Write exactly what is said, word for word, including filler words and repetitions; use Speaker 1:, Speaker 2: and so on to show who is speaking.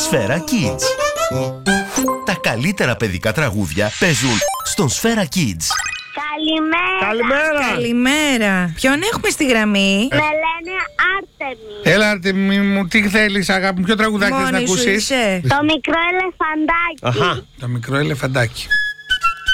Speaker 1: Σφαίρα Kids. Τα καλύτερα παιδικά τραγούδια παίζουν στον Σφαίρα Kids.
Speaker 2: Καλημέρα.
Speaker 3: Καλημέρα.
Speaker 4: Καλημέρα. Ποιον έχουμε στη γραμμή?
Speaker 2: Με λένε Άρτεμι.
Speaker 3: Έλα, Άρτεμι μου, τι θέλεις αγάπη μου, ποιο τραγουδάκι θες να
Speaker 4: Μόνη σου
Speaker 3: ακούσεις?
Speaker 4: είσαι.
Speaker 2: Το μικρό ελεφαντάκι.
Speaker 3: Αχα, το μικρό ελεφαντάκι.